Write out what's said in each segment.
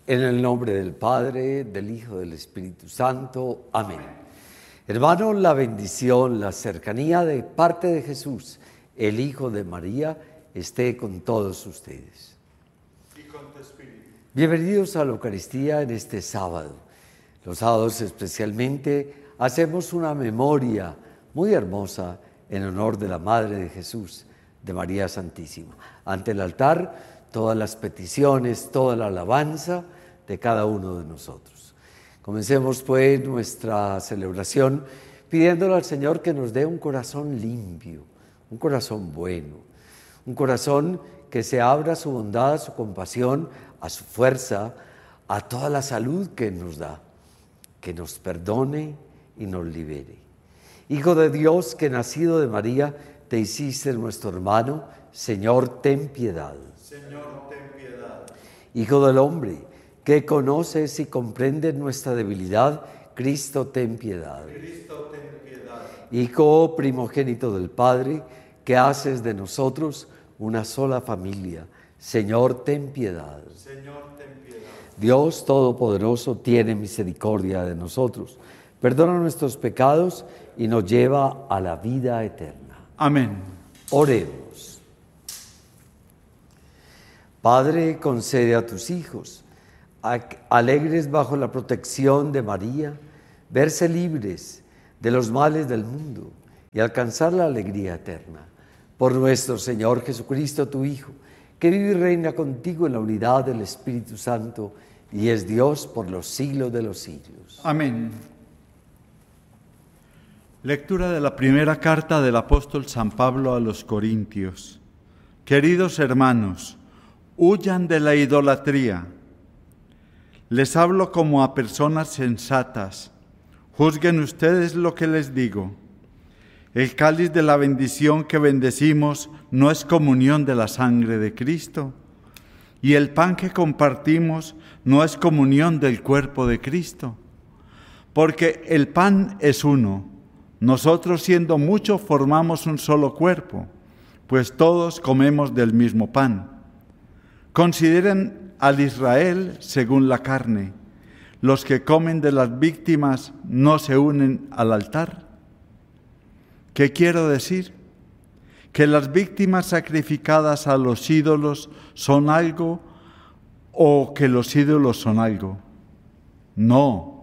En el nombre del Padre, del Hijo, del Espíritu Santo. Amén. Hermanos, la bendición, la cercanía de parte de Jesús, el Hijo de María, esté con todos ustedes. Y con tu espíritu. Bienvenidos a la Eucaristía en este sábado. Los sábados especialmente hacemos una memoria muy hermosa en honor de la Madre de Jesús, de María Santísima. Ante el altar, todas las peticiones, toda la alabanza de cada uno de nosotros. Comencemos pues nuestra celebración pidiéndole al Señor que nos dé un corazón limpio, un corazón bueno, un corazón que se abra a su bondad, a su compasión, a su fuerza, a toda la salud que nos da, que nos perdone y nos libere. Hijo de Dios, que nacido de María, te hiciste nuestro hermano, Señor, ten piedad. Señor, ten piedad. Hijo del hombre, que conoces y comprendes nuestra debilidad, Cristo, ten piedad. Cristo, ten piedad. Hijo primogénito del Padre, que haces de nosotros una sola familia, Señor, ten piedad. Señor, ten piedad. Dios Todopoderoso tiene misericordia de nosotros, perdona nuestros pecados y nos lleva a la vida eterna. Amén. Oremos. Padre, concede a tus hijos, alegres bajo la protección de María, verse libres de los males del mundo y alcanzar la alegría eterna. Por nuestro Señor Jesucristo, tu Hijo, que vive y reina contigo en la unidad del Espíritu Santo y es Dios por los siglos de los siglos. Amén. Lectura de la primera carta del apóstol San Pablo a los Corintios. Queridos hermanos, huyan de la idolatría. Les hablo como a personas sensatas. Juzguen ustedes lo que les digo. El cáliz de la bendición que bendecimos no es comunión de la sangre de Cristo. Y el pan que compartimos no es comunión del cuerpo de Cristo. Porque el pan es uno. Nosotros, siendo muchos, formamos un solo cuerpo, pues todos comemos del mismo pan. Consideren al Israel según la carne. Los que comen de las víctimas no se unen al altar. ¿Qué quiero decir? Que las víctimas sacrificadas a los ídolos son algo o que los ídolos son algo. No,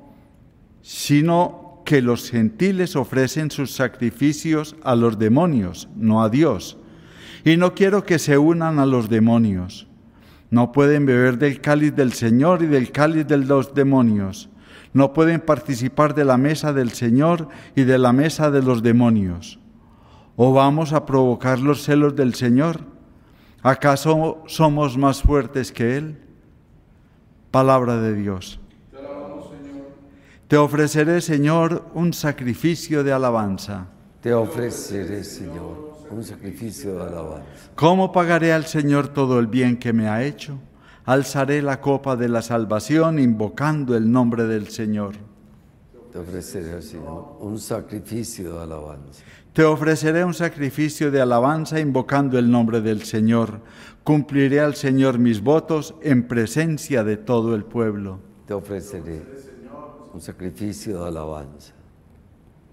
sino que los gentiles ofrecen sus sacrificios a los demonios, no a Dios. Y no quiero que se unan a los demonios. No pueden beber del cáliz del Señor y del cáliz de los demonios. No pueden participar de la mesa del Señor y de la mesa de los demonios. ¿O vamos a provocar los celos del Señor? ¿Acaso somos más fuertes que Él? Palabra de Dios. Te alabamos, Señor. Te ofreceré, Señor, un sacrificio de alabanza. Te ofreceré, Señor, un sacrificio de alabanza. ¿Cómo pagaré al Señor todo el bien que me ha hecho? Alzaré la copa de la salvación invocando el nombre del Señor. Te ofreceré, Señor, un sacrificio de alabanza. Te ofreceré un sacrificio de alabanza invocando el nombre del Señor. Cumpliré al Señor mis votos en presencia de todo el pueblo. Te ofreceré un sacrificio de alabanza.